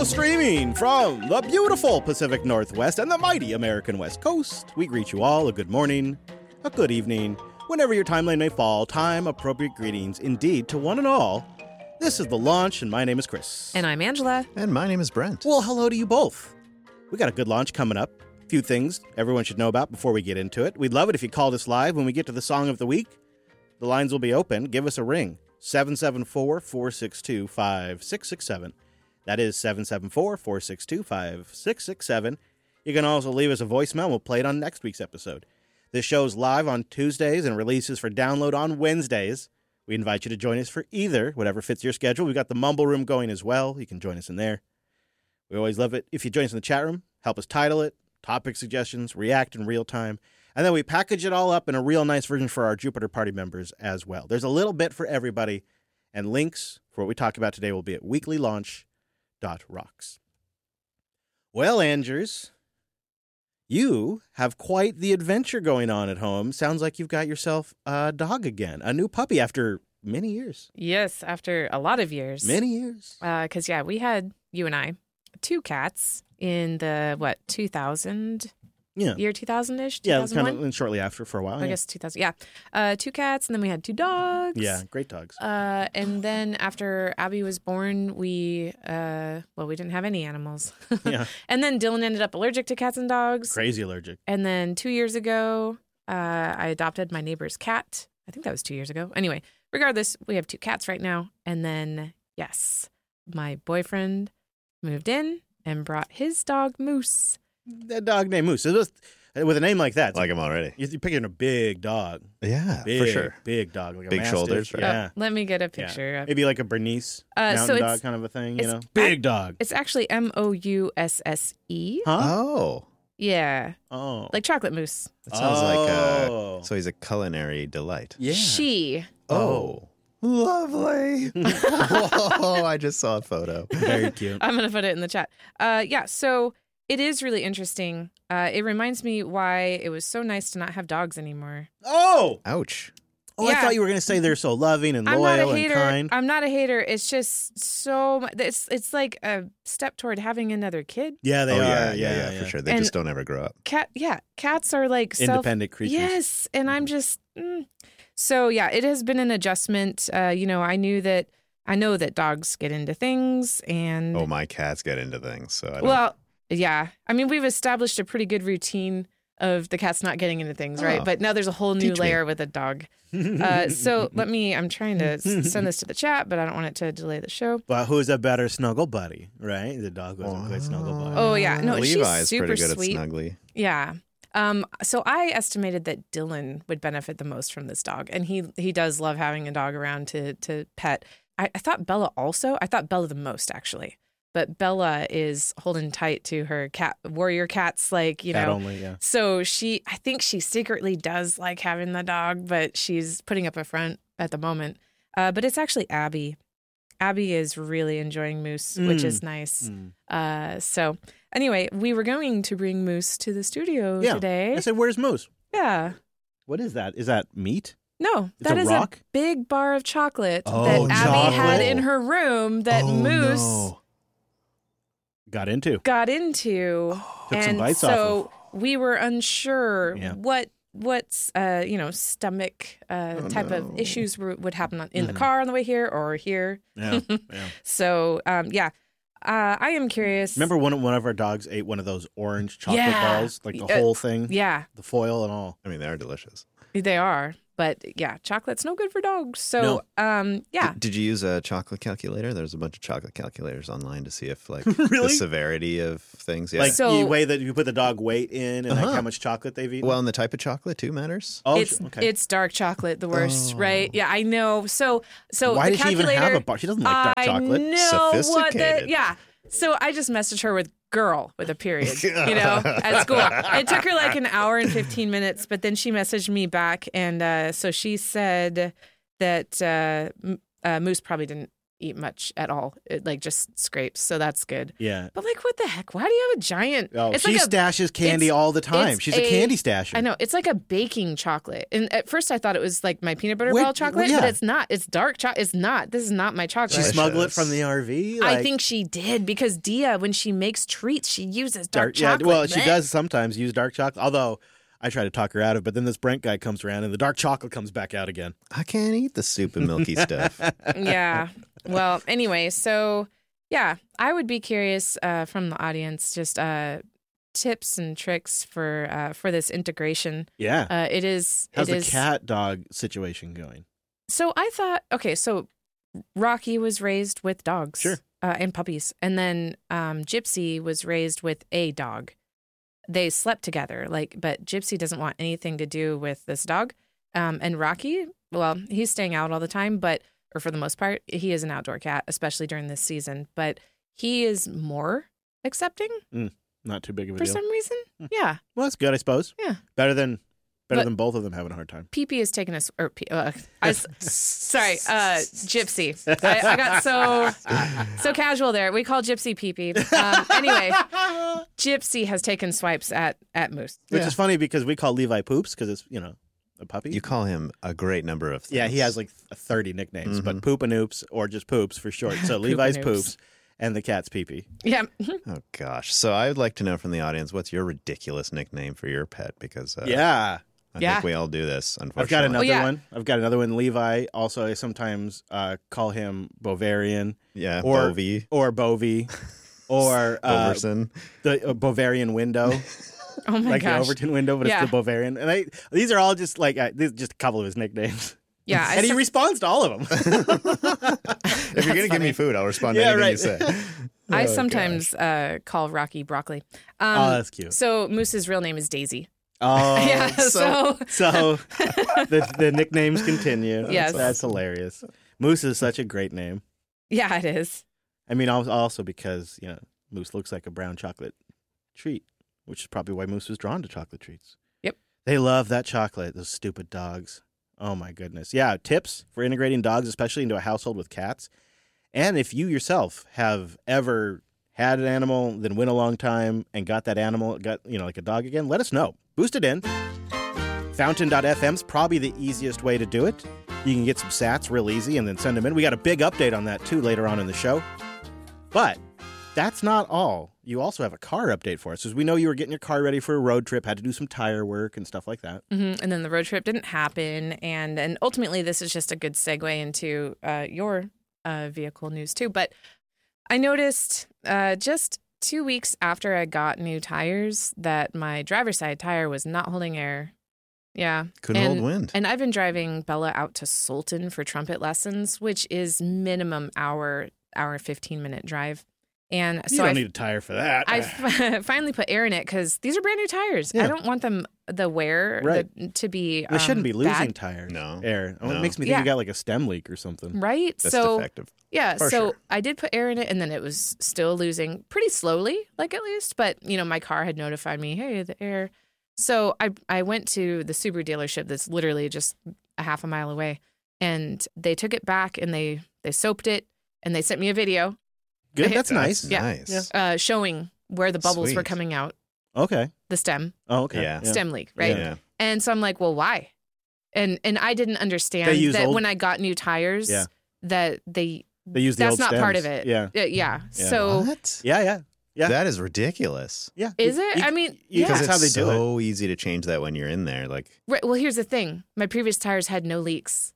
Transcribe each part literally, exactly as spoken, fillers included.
streaming from the beautiful Pacific Northwest and the mighty American West Coast, we greet you all a good morning, a good evening, whenever your timeline may fall. Time-appropriate greetings indeed to one and all. This is The Launch, and my name is Chris. And I'm Angela. And my name is Brent. Well, hello to you both. We got a good launch coming up. A few things everyone should know about before we get into it. We'd love it if you called us live when we get to the song of the week. The lines will be open. Give us a ring. seven seven four, four six two, five six six seven. That is seven seven four, four six two, five six six seven. You can also leave us a voicemail and we'll play it on next week's episode. This show's live on Tuesdays and releases for download on Wednesdays. We invite you to join us for either, whatever fits your schedule. We've got the Mumble Room going as well. You can join us in there. We always love it if you join us in the chat room. Help us title it, topic suggestions, react in real time. And then we package it all up in a real nice version for our Jupiter Party members as well. There's a little bit for everybody, and links for what we talk about today will be at weekly launch dot rocks. Well, Andrews, you have quite the adventure going on at home. Sounds like you've got yourself a dog again, a new puppy after many years. Yes, after a lot of years. Many years. Because, uh, yeah, we had, you and I, two cats in the, what, two thousand? Yeah. Year two thousand-ish? Yeah, it was kind of and shortly after for a while. I yeah. guess two thousand. Yeah. Uh, two cats, and then we had two dogs. Yeah, great dogs. Uh, and then after Abby was born, we, uh, well, we didn't have any animals. Yeah. And then Dylan ended up allergic to cats and dogs. Crazy allergic. And then two years ago, uh, I adopted my neighbor's cat. I think that was two years ago. Anyway, regardless, we have two cats right now. And then, yes, my boyfriend moved in and brought his dog, Moose. That dog named Moose. It was, with a name like that. Like him already. You're picking a big dog. Yeah, big, for sure. Big dog. Like a big mastiff. shoulders, right? Yeah. Oh, let me get a picture. Yeah. Of Maybe like a Bernese uh, mountain so dog kind of a thing, you know? Big dog. It's actually M O U S S E. Huh? Oh. Yeah. Oh. Like chocolate mousse. That sounds oh. like a, so he's a culinary delight. Yeah. She. Oh. Lovely. Whoa, I just saw a photo. Very cute. I'm going to put it in the chat. Uh, yeah, so it is really interesting. Uh, it reminds me why it was so nice to not have dogs anymore. Oh! Ouch. Oh, I Yeah. thought you were going to say they're so loving and I'm not a loyal and hater. kind. I'm not a hater. It's just so mu- it's it's like a step toward having another kid. Yeah, they oh, are. yeah, Yeah, yeah, yeah, for sure. They And- just don't ever grow up. Cat, yeah, cats are like self- Independent creatures. Yes, and I'm just mm. so yeah. It has been an adjustment. Uh, you know, I knew that I know that dogs get into things, and Oh, my cats get into things. So I don't, well, yeah. I mean, we've established a pretty good routine of the cats not getting into things, right? Oh. But now there's a whole new Teach me. layer with a dog. Uh, so let me. I'm trying to s- send this to the chat, but I don't want it to delay the show. But who's a better snuggle buddy, right? The dog was a good snuggle buddy. Oh yeah, no, she's Levi's super pretty good sweet. at snuggly. Yeah. Um, so I estimated that Dylan would benefit the most from this dog, and he he does love having a dog around to to pet. I, I thought Bella also. I thought Bella the most actually, but Bella is holding tight to her cat warrior cats, like you Cat know. only, yeah. So she, I think she secretly does like having the dog, but she's putting up a front at the moment. Uh, but it's actually Abby. Abby is really enjoying Moose, which Mm. is nice. Mm. Uh, so anyway, we were going to bring Moose to the studio Yeah. today. I said, where's Moose? Yeah. What is that? Is that meat? No, It's that a is rock? a big bar of chocolate Oh, that Abby had chocolate. in her room that Oh, Moose no. Got into. got into. Took some and bites so off we were unsure Yeah. what what's uh you know stomach uh Oh, type no. of issues were, would happen on, in Mhm. the car on the way here or here. Yeah, yeah. So um yeah, uh, I am curious. Remember one of, one of our dogs ate one of those orange chocolate Yeah. balls? Like the Uh, whole thing? Yeah, The foil and all. I mean, they are delicious. they are, but yeah, chocolate's no good for dogs. So um yeah. D- did you use a chocolate calculator? There's a bunch of chocolate calculators online to see if, like, Really? the severity of things. Yeah. Like So- you weigh that you put the dog weight in and like Uh-huh. how much chocolate they've eaten? well, and the type of chocolate too matters. oh, It's okay. it's dark chocolate, the worst, Oh. right? Yeah, I know. So so Why the does she even calculator, have a bar? She doesn't like dark I chocolate. know what the Sophisticated. yeah. So I just messaged her with girl with a period, you know, at school. It took her like an hour and fifteen minutes, but then she messaged me back. And uh, so she said that uh, M- uh, Moose probably didn't eat much at all. It like just scrapes, so that's good. Yeah. But like, what the heck? Why do you have a giant? Oh, it's she like a, stashes candy it's- all the time. it's She's a, a- candy stasher. I know it's like a baking chocolate, and at first I thought it was like my peanut butter Wait, ball chocolate, yeah. but it's not. It's dark chocolate. It's not. This is not my chocolate. She Delicious. smuggled it from the R V. I like- think she did because Dia, when she makes treats, she uses dark, yeah, chocolate. well, she Blech. does sometimes use dark chocolate. Although I try to talk her out of, it, but then this Brent guy comes around and the dark chocolate comes back out again. I can't eat the soup and milky stuff. Yeah. Well, anyway, so yeah, I would be curious uh, from the audience, just uh, tips and tricks for uh, for this integration. Yeah. Uh, it is. How's it the is, cat dog situation going? So I thought, okay, so Rocky was raised with dogs, Sure. uh, and puppies, and then um, Gypsy was raised with a dog. They slept together, like, but Gypsy doesn't want anything to do with this dog. Um, and Rocky, well, he's staying out all the time, but or for the most part, he is an outdoor cat, especially during this season. But he is more accepting Not too big of a for deal. some reason. Yeah, Well, that's good, I suppose. Yeah. Better than better But- than both of them having a hard time. Pee Pee is taking us. Or P- uh, I s- sorry, uh, Gypsy. I, I got so so casual there. We call Gypsy Pee Pee. Um, anyway, Gypsy has taken swipes at at Moose. Which Yeah. is funny because we call Levi Poops because it's, you know, a puppy. You call him a great number of things. yeah, he has like thirty nicknames, but Poop and Oops or just Poops for short. So Poop Levi's and Oops. Poops and the cat's Pee Pee. Yeah. Oh, gosh. So I would like to know from the audience, what's your ridiculous nickname for your pet? Because uh, Yeah. I Yeah. think we all do this, unfortunately. I've got another yeah. one. I've got another one. Levi. Also, I sometimes uh, call him Bovarian Yeah, or Bovie, or Bovie or uh, Boverson. the uh, Bavarian window, Oh my like the gosh. Overton window, but Yeah. it's the Bavarian. And I, these are all just like uh, these are just a couple of his nicknames. Yeah. I and he some- responds to all of them. If you're going to give me food, I'll respond to Yeah, anything right. you say. I Oh, sometimes uh, call Rocky broccoli. Um, oh, that's cute. so Moose's real name is Daisy. Oh, yeah. So, so the the nicknames continue. Yes. that's hilarious. Moose is such a great name. yeah, it is. I mean, al- also because you know Moose looks like a brown chocolate treat, which is probably why Moose was drawn to chocolate treats. Yep. They love that chocolate. Those stupid dogs. Oh my goodness. Yeah. Tips for integrating dogs, especially into a household with cats. And if you yourself have ever had an animal, then went a long time and got that animal, got, you know, like a dog again, let us know. Boost it in. Fountain dot f m is probably the easiest way to do it. You can get some sats real easy and then send them in. We got a big update on that too later on in the show. But that's not all. You also have a car update for us, as we know you were getting your car ready for a road trip, had to do some tire work and stuff like that. hmm And then the road trip didn't happen. And and ultimately, this is just a good segue into uh, your uh, vehicle news, too. But I noticed uh, just two weeks after I got new tires that my driver's side tire was not holding air. Yeah. Couldn't and, hold wind. And I've been driving Bella out to Sultan for trumpet lessons, which is minimum hour, hour, fifteen minute drive. And You so don't I need a tire for that. I f- finally put air in it because these are brand new tires. Yeah. I don't want them, the wear, Right. the, to be. They shouldn't um, be losing bad, tires. No. Air. Oh, It No. makes me think Yeah. you got like a stem leak or something. right? That's so defective. yeah, For so sure. I did put air in it, and then it was still losing pretty slowly, like at least. But you know, my car had notified me, hey, the air. So I I went to the Subaru dealership that's literally just a half a mile away, and they took it back and they they soaped it and they sent me a video Good. That's nice. That's Yeah. nice. Yeah. uh, showing where the bubbles were Sweet. coming out, Okay. the stem Oh, okay. Yeah. stem leak, right? Yeah. And so I'm like, well, why? And and I didn't They understand use that old- when I got new tires, Yeah. that they They use the that's old not part stems. of it. Yeah. Uh, yeah. Yeah. So What? Yeah. Yeah. Yeah. That is ridiculous. Yeah. is You- it? you- I mean, you- yeah. That's Because how they it's do it. so easy to change that when you're in there. Like, Right, well, here's the thing. My previous tires had no leaks.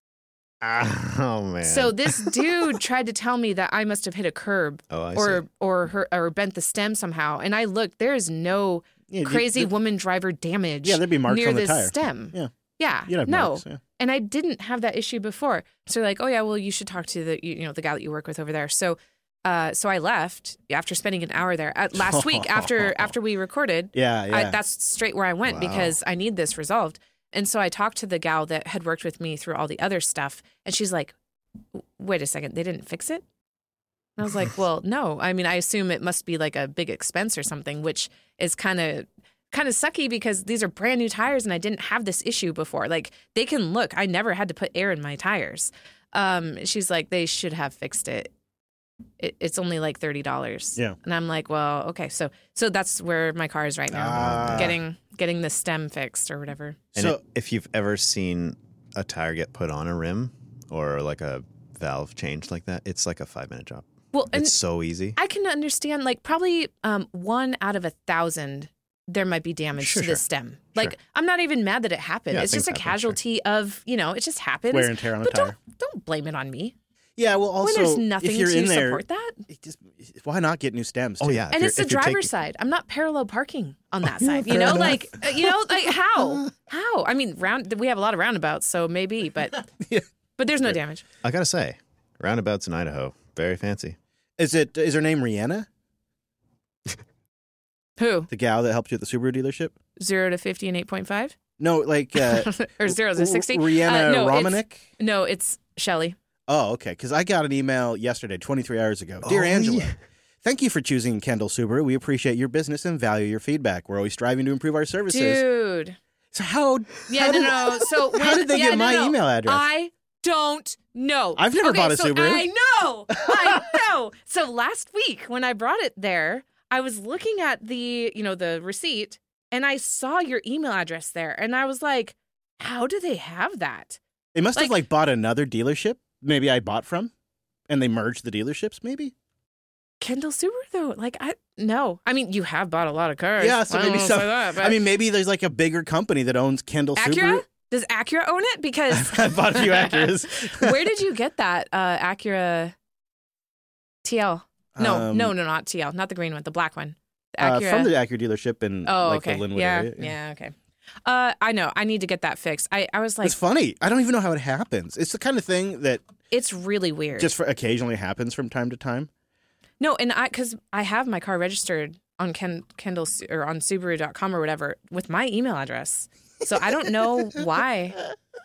oh man. So this dude tried to tell me that I must have hit a curb oh, I or see. or her, or bent the stem somehow. And I looked, there is no Yeah, you- crazy th- woman driver damage Yeah, there'd be marks near on the this tire. stem. Yeah. Yeah. You'd have no. marks, yeah. And I didn't have that issue before. So they're like, oh yeah, well you should talk to the you you know the guy that you work with over there. So uh so I left after spending an hour there at, last week after after we recorded. Yeah. Yeah. I, that's straight where I went Wow. because I need this resolved. And so I talked to the gal that had worked with me through all the other stuff, and she's like, "Wait a second, they didn't fix it?" And I was like, "Well, no. I mean, I assume it must be like a big expense or something, which is kind of kind of sucky because these are brand new tires and I didn't have this issue before. Like they can look. I never had to put air in my tires." um, she's like, they should have fixed it. it it's only like thirty dollars. Yeah. And I'm like, well, okay. So so that's where my car is right now. Ah. Getting getting the stem fixed or whatever. And So- it, if you've ever seen a tire get put on a rim or like a valve changed like that, it's like a five minute job. Well, and It's so easy. I can understand, like, probably um, one out of a thousand, there might be damage Sure, to sure. the stem. Like, Sure. I'm not even mad that it happened. Yeah, it's just a things happen, casualty of, you know, it just happens. Wear and tear on a but tire. don't don't blame it on me. Yeah, well, also, when there's nothing if you're to in there, support that. it just, why not get new stems? Oh too? yeah, if And you're- it's the if you're driver's taking- side. I'm not parallel parking on that yeah, side. You fair know, enough. like, uh, you know, like how? How? I mean, round. We have a lot of roundabouts, so maybe, but Yeah. but there's no damage. I gotta say, roundabouts in Idaho, very fancy. Is it? Is her name Rihanna? Who? The gal that helped you at the Subaru dealership? Zero to fifty and eight point five, No, like uh, or zero to sixty? Rihanna Uh, no, it's- Romanek. No, it's Shelly. Oh, okay. Because I got an email yesterday, twenty-three hours ago. Dear Oh, Angela, yeah. thank you for choosing Kendall Subaru. We appreciate your business and value your feedback. We're always striving to improve our services. Dude. So how? Yeah, how no, did, no. So when, how did they yeah, get no, my no. email address? I don't know. I've never okay, bought a so Subaru. I know. I know. So last week when I brought it there, I was looking at the, you know, the receipt and I saw your email address there and I was like, how do they have that? They must have like- like bought another dealership. Maybe I bought from, and they merged the dealerships. Maybe. Kendall Subaru though, like I no. I mean, you have bought a lot of cars. Yeah, so I don't maybe wanna some- say that, but I mean, maybe there's like a bigger company that owns Kendall Acura? Subaru. Does Acura own it? Because I bought a few Acuras. where did you get that uh, Acura T L? No, Um, no, no, not T L, not the green one, the black one. The Uh, Acura. from the Acura dealership in oh, like okay. the Linwood yeah, area. yeah, okay. Uh, I know. I need to get that fixed. I, I was like, It's funny. I don't even know how it happens. It's the kind of thing that it's really weird. just for occasionally happens from time to time. no, and I because I have my car registered on Ken, Kendall Su- or on Subaru dot com or whatever with my email address. So I don't know why.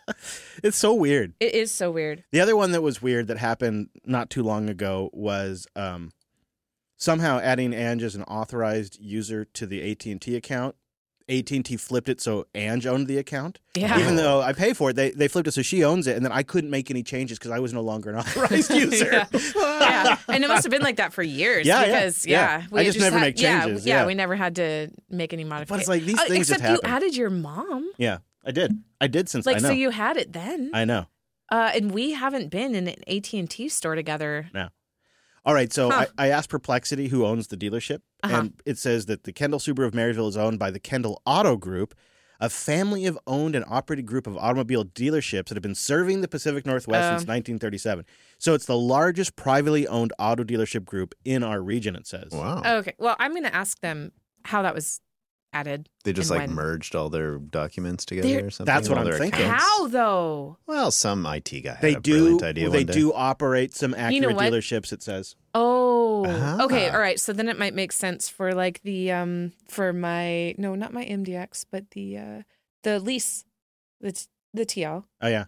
It's so weird. It is so weird. The other one that was weird that happened not too long ago was um, somehow adding Ange as an authorized user to the A T and T account. A T and T flipped it so Ange owned the account. Yeah. Even though I pay for it, they, they flipped it so she owns it, and then I couldn't make any changes because I was no longer an authorized user. Yeah. yeah, and it must have been like that for years. Yeah, yeah, because yeah. we I just never had- make changes, Yeah, yeah. we never had to make any modifications. like, these things just except you happen. added your mom. Yeah, I did. I did since Like I know. so, you had it then. I know. Uh, and we haven't been in an A T and T store together. All right, so Huh. I, I asked Perplexity who owns the dealership, Uh-huh. and it says that the Kendall Subaru of Marysville is owned by the Kendall Auto Group, a family of owned and operated group of automobile dealerships that have been serving the Pacific Northwest Um. since nineteen thirty-seven. So it's the largest privately owned auto dealership group in our region, it says. Wow. Okay, well, I'm going to ask them how that was added. They just and like when. merged all their documents together They're- or something. That's what all I'm their thinking. accounts? How though? Well, some I T guy had They a do. brilliant idea They one day. do operate some Acura You know what? dealerships. It says. Oh, Ah. okay, all right. So then it might make sense for like the um for my no, not my M D X, but the uh the lease, the t- the T L. Oh yeah.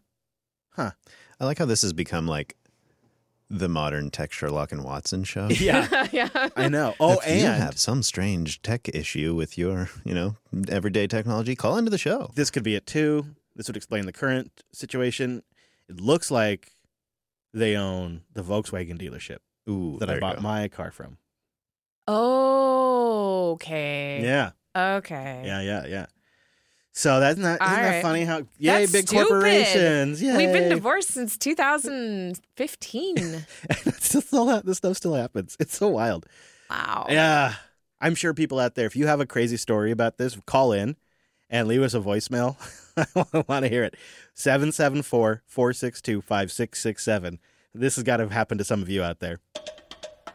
I like how this has become like the modern tech Sherlock and Watson show. Yeah, yeah. I know. Oh, if you and have some strange tech issue with your, you know, everyday technology, call into the show. this could be it too. This would explain the current situation. It looks like they own the Volkswagen dealership Ooh, that there I you bought go. my car from. Okay. Yeah, Okay. yeah, yeah, yeah. So that's not isn't All that right. funny? How yay, That's big stupid. corporations! Yay. We've been divorced since two thousand fifteen. It's just still ha- this stuff still happens. It's so wild. Wow. Yeah, I'm sure people out there, if you have a crazy story about this, call in and leave us a voicemail. I want to hear it. seven seven four, four six two, five six six seven. This has got to have happened to some of you out there.